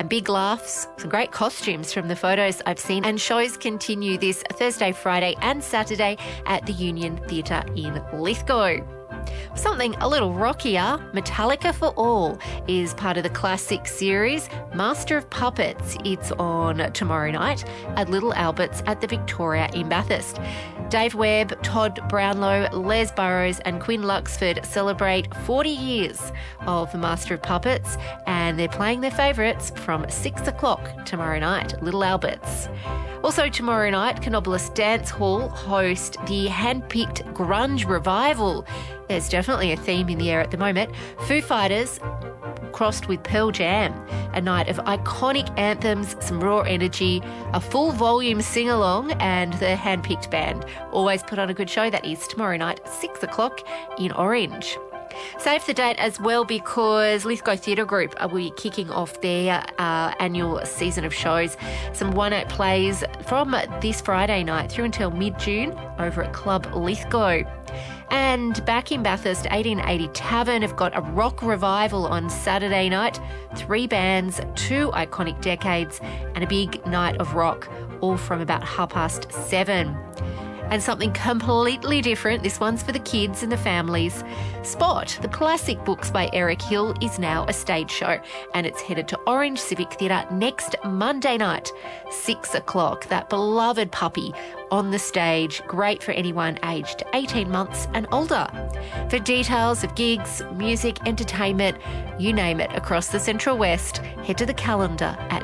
Some big laughs, some great costumes from the photos I've seen, and shows continue this Thursday, Friday and Saturday at the Union Theatre in Lithgow. Something a little rockier, Metallica for All is part of the classic series Master of Puppets. It's on tomorrow night at Little Albert's at the Victoria in Bathurst. Dave Webb, Todd Brownlow, Les Burrows and Quinn Luxford celebrate 40 years of the Master of Puppets, and they're playing their favourites from 6 o'clock tomorrow night at Little Albert's. Also tomorrow night, Canobolas Dance Hall host the handpicked grunge revival. There's definitely a theme in the air at the moment. Foo Fighters crossed with Pearl Jam. A night of iconic anthems, some raw energy, a full volume sing-along and the handpicked band. Always put on a good show. That is tomorrow night, 6 o'clock in Orange. Save the date as well because Lithgow Theatre Group will be kicking off their annual season of shows. Some one-act plays from this Friday night through until mid-June over at Club Lithgow. And back in Bathurst, 1880 Tavern have got a rock revival on Saturday night. 3 bands, 2 iconic decades and a big night of rock, all from about 7:30. And something completely different, this one's for the kids and the families. Spot, the classic books by Eric Hill, is now a stage show, and it's headed to Orange Civic Theatre next Monday night, 6 o'clock. That beloved puppy on the stage, great for anyone aged 18 months and older. For details of gigs, music, entertainment, you name it, across the Central West, head to the calendar at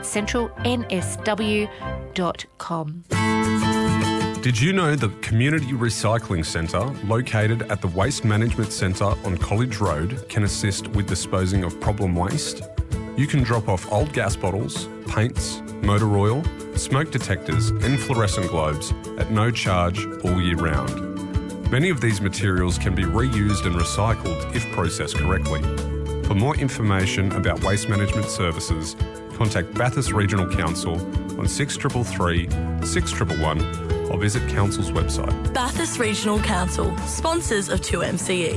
centralnsw.com. Did you know the Community Recycling Centre, located at the Waste Management Centre on College Road, can assist with disposing of problem waste? You can drop off old gas bottles, paints, motor oil, smoke detectors and fluorescent globes at no charge all year round. Many of these materials can be reused and recycled if processed correctly. For more information about waste management services, contact Bathurst Regional Council on 6333 6111 or visit Council's website. Bathurst Regional Council, sponsors of 2MCE.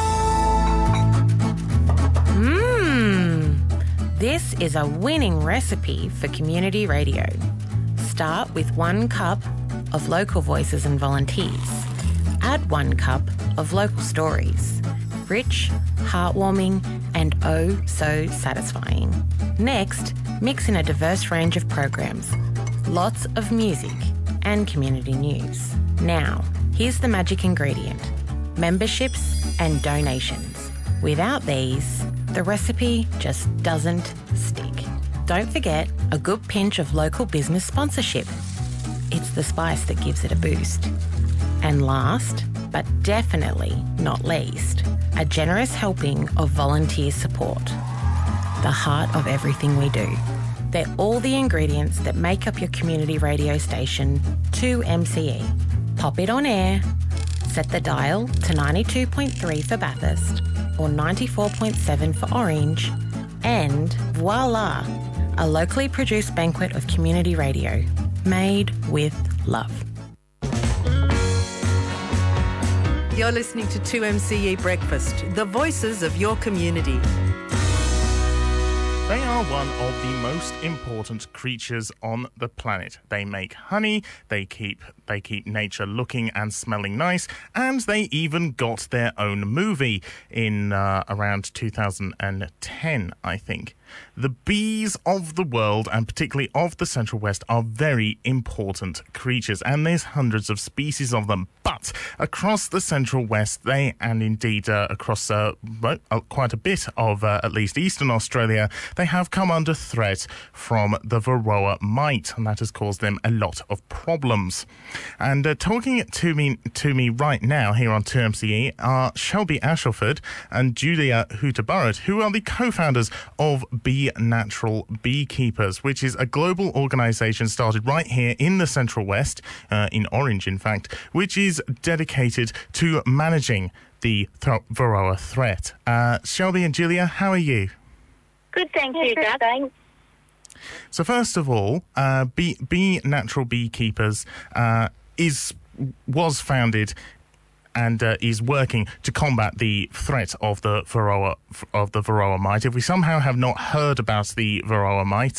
This is a winning recipe for community radio. Start with 1 cup of local voices and volunteers. Add 1 cup of local stories. Rich, heartwarming, and oh so satisfying. Next, mix in a diverse range of programs, lots of music, and community news. Now, here's the magic ingredient: memberships and donations. Without these, the recipe just doesn't stick. Don't forget a good pinch of local business sponsorship. It's the spice that gives it a boost. And last, but definitely not least, a generous helping of volunteer support. The heart of everything we do. They're all the ingredients that make up your community radio station, 2MCE. Pop it on air, set the dial to 92.3 for Bathurst or 94.7 for Orange, and voila, a locally produced banquet of community radio, made with love. You're listening to 2MCE Breakfast, the voices of your community. They are one of the most important creatures on the planet. They make honey, they keep nature looking and smelling nice, and they even got their own movie in around 2010, I think. The bees of the world, and particularly of the Central West, are very important creatures, and there's hundreds of species of them. But across the Central West, and indeed across quite a bit of at least Eastern Australia, they have come under threat from the Varroa mite, and that has caused them a lot of problems. And talking to me right now here on 2MCE are Shelby Ashelford and Julia Hooter-Burrett, who are the co-founders of Be Natural Beekeepers, which is a global organisation started right here in the Central West, in Orange, in fact, which is dedicated to managing the Varroa threat. Shelby and Julia, how are you? Good, thank you, Dad. Thanks. So first of all, Be Natural Beekeepers was founded and is working to combat the threat of the Varroa mite. If we somehow have not heard about the Varroa mite,